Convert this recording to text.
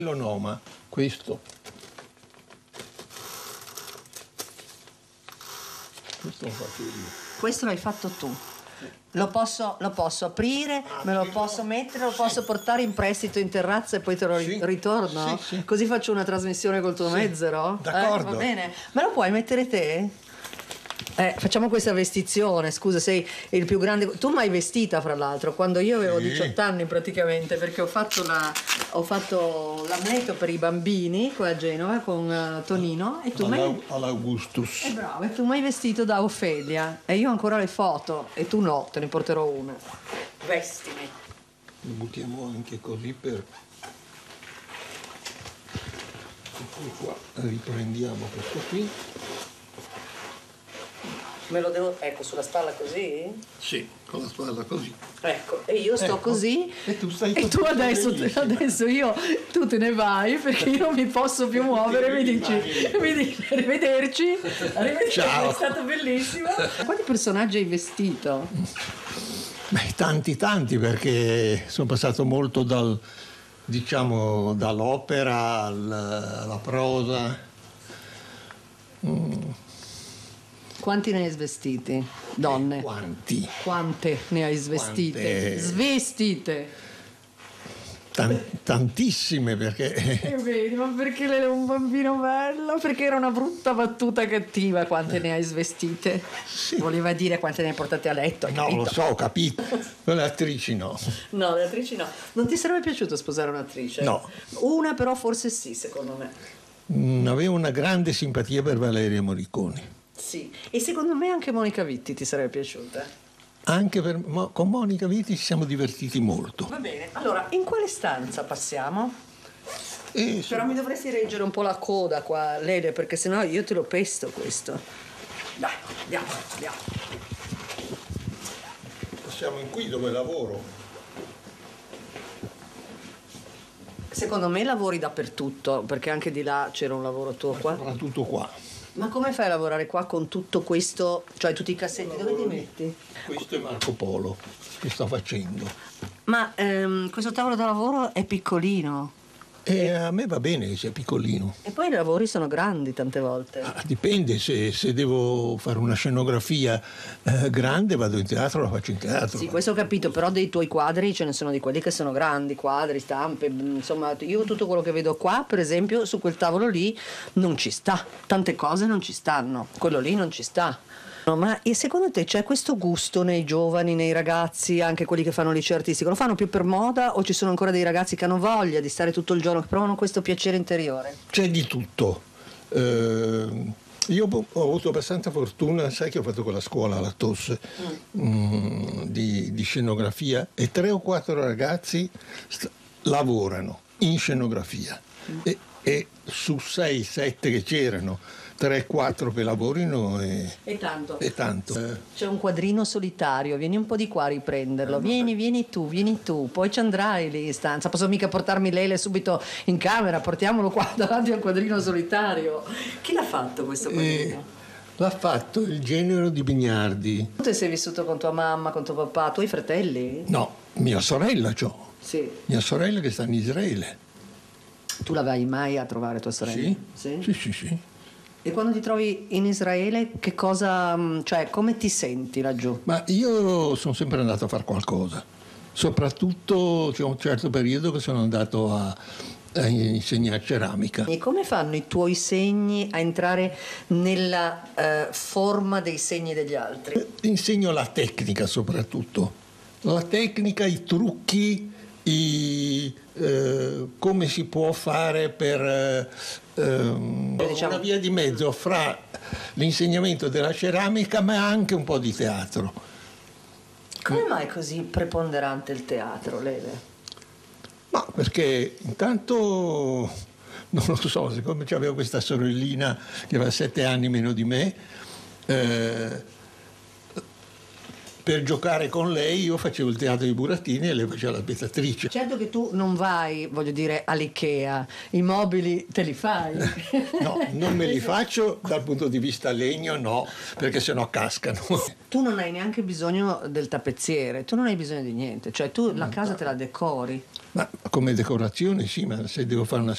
No, ma questo lo faccio io. Questo l'hai fatto tu. Lo posso aprire, me lo posso mettere, lo posso portare in prestito in terrazza e poi te lo ritorno? Sì, sì. Così faccio una trasmissione col tuo mezzero? D'accordo. Va bene. Me lo puoi mettere te? Facciamo questa vestizione, scusa, sei il più grande. Tu mi hai vestita, fra l'altro, quando io avevo 18 anni praticamente, perché ho fatto l'amleto per i bambini qua a Genova con Tonino e tu All'Augustus. bravo, e tu mi hai vestito da Ofelia e io ho ancora le foto e tu no, te ne porterò una. Vestimi. Lo buttiamo anche così per. E poi qua riprendiamo questo qui. Me lo devo, ecco, sulla spalla così? Sì, con la spalla così. Ecco, e io sto così. E tu stai E tu adesso tu te ne vai perché io non mi posso più muovere. Mi dici arrivederci. Ciao. È stato bellissimo. Quanti personaggi hai vestito? Beh, tanti perché sono passato molto dall'opera alla prosa. Quanti ne hai svestiti? Donne? Quanti? Quante ne hai svestite? Quante? Svestite! Tantissime perché. E vedi, ma perché lei è un bambino bello? Perché era una brutta battuta cattiva. Quante ne hai svestite? Sì. Voleva dire quante ne hai portate a letto. hai No, capito? lo so, ho capito. Ma le attrici no. No, le attrici no. Non ti sarebbe piaciuto sposare un'attrice? No. Una però forse sì, secondo me. Avevo una grande simpatia per Valeria Morricone. Sì. E secondo me anche Monica Vitti ti sarebbe piaciuta. Anche con Monica Vitti ci siamo divertiti molto. Va bene. Allora, in quale stanza passiamo? Però mi dovresti reggere un po' la coda qua, Lele, perché sennò io te lo pesto questo. Dai, andiamo. Siamo in qui dove lavoro. Secondo me lavori dappertutto, perché anche di là c'era un lavoro tuo qua. Soprattutto qua. Ma come fai a lavorare qua con tutto questo, cioè tutti i cassetti, dove ti metti? Questo è Marco Polo che sto facendo. Ma questo tavolo da lavoro è piccolino. E a me va bene che sia piccolino. E poi i lavori sono grandi tante volte. Dipende, se devo fare una scenografia grande vado in teatro, la faccio in teatro. Sì, questo ho capito, però dei tuoi quadri ce ne sono di quelli che sono grandi, quadri, stampe, insomma, io tutto quello che vedo qua, per esempio, su quel tavolo lì non ci sta, tante cose non ci stanno, quello lì non ci sta. No, ma e secondo te c'è questo gusto nei giovani, nei ragazzi, anche quelli che fanno liceo artistico? Lo fanno più per moda o ci sono ancora dei ragazzi che hanno voglia di stare tutto il giorno, che provano questo piacere interiore? C'è di tutto. Io ho avuto abbastanza fortuna, sai che ho fatto quella scuola alla TOS di scenografia e 3 o 4 ragazzi lavorano in scenografia e su 6-7 che c'erano 3-4 che lavorino E tanto. è tanto. C'è un quadrino solitario, vieni un po' di qua a riprenderlo, vieni tu, poi ci andrai lì in stanza, posso mica portarmi Lele subito in camera, portiamolo qua davanti al quadrino solitario. Chi l'ha fatto questo quadrino? L'ha fatto il genero di Bignardi. Tu sei vissuto con tua mamma, con tuo papà, tuoi fratelli? No, mia sorella c'ho. Sì. Mia sorella che sta in Israele. Tu la vai mai a trovare tua sorella? Sì. E quando ti trovi in Israele, che cosa, cioè come ti senti laggiù? Ma io sono sempre andato a fare qualcosa, soprattutto c'è un certo periodo che sono andato a insegnare ceramica. E come fanno i tuoi segni a entrare nella forma dei segni degli altri? Insegno la tecnica soprattutto, la tecnica, i trucchi, come si può fare per una via di mezzo fra l'insegnamento della ceramica ma anche un po' di teatro. Come mai è così preponderante il teatro, Lele? Ma perché intanto, non lo so, siccome avevo questa sorellina che aveva 7 anni meno di me, per giocare con lei io facevo il teatro di burattini e lei faceva la spettatrice. Certo che tu non vai, voglio dire, all'Ikea, i mobili te li fai. No, non me li faccio dal punto di vista legno, no, perché sennò cascano. Tu non hai neanche bisogno del tappezziere, tu non hai bisogno di niente, cioè tu la casa te la decori. Ma come decorazione sì, ma se devo fare una